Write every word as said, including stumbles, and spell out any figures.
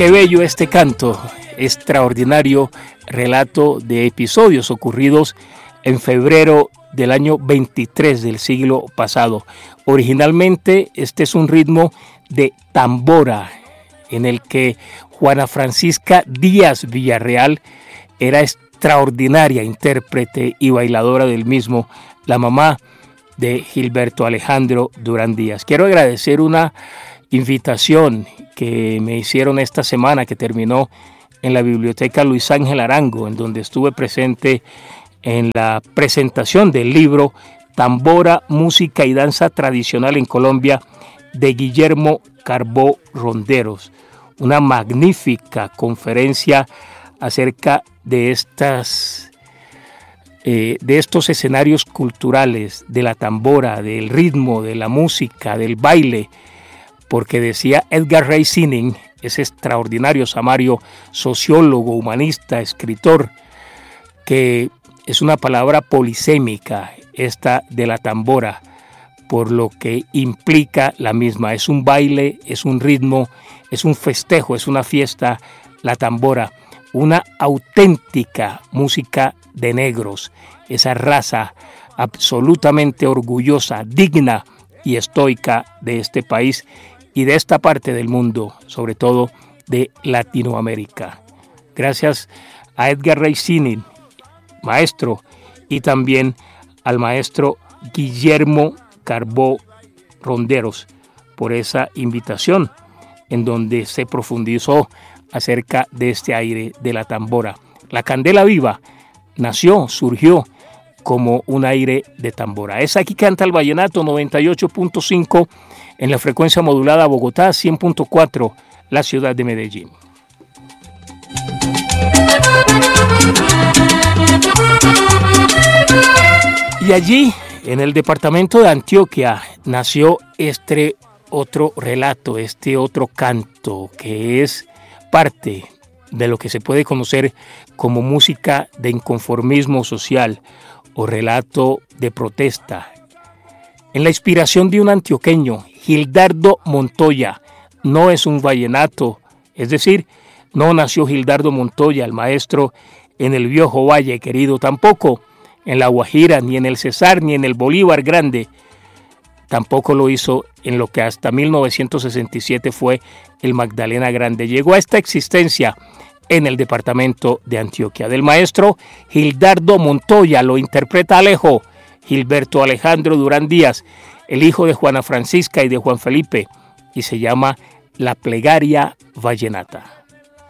Qué bello este canto, extraordinario relato de episodios ocurridos en febrero del año veintitrés del siglo pasado. Originalmente este es un ritmo de tambora en el que Juana Francisca Díaz Villarreal era extraordinaria intérprete y bailadora del mismo, la mamá de Gilberto Alejandro Durán Díaz. Quiero agradecer una invitación que me hicieron esta semana que terminó en la Biblioteca Luis Ángel Arango, en donde estuve presente en la presentación del libro Tambora, Música y Danza Tradicional en Colombia de Guillermo Carbó Ronderos. Una magnífica conferencia acerca de estas eh, de estos escenarios culturales, de la tambora, del ritmo, de la música, del baile, porque decía Edgar Ray Sinning, ese extraordinario samario sociólogo, humanista, escritor, que es una palabra polisémica esta de la tambora, por lo que implica la misma. Es un baile, es un ritmo, es un festejo, es una fiesta, la tambora, una auténtica música de negros, esa raza absolutamente orgullosa, digna y estoica de este país y de esta parte del mundo, sobre todo de Latinoamérica. Gracias a Edgar Ray Sinning, maestro, y también al maestro Guillermo Carbó Ronderos por esa invitación en donde se profundizó acerca de este aire de la tambora. La Candela Viva nació, surgió como un aire de tambora. Es Aquí Canta el Vallenato, noventa y ocho punto cinco en la frecuencia modulada Bogotá, cien punto cuatro la ciudad de Medellín. Y allí, en el departamento de Antioquia, nació este otro relato, este otro canto, que es parte de lo que se puede conocer como música de inconformismo social o relato de protesta. En la inspiración de un antioqueño, Gildardo Montoya, no es un vallenato, es decir, no nació Gildardo Montoya, el maestro, en el Viejo Valle querido, tampoco en La Guajira, ni en el Cesar, ni en el Bolívar Grande, tampoco lo hizo en lo que hasta mil novecientos sesenta y siete fue el Magdalena Grande. Llegó a esta existencia en el departamento de Antioquia. Del maestro Gildardo Montoya lo interpreta Alejo, Gilberto Alejandro Durán Díaz, el hijo de Juana Francisca y de Juan Felipe, y se llama La Plegaria Vallenata.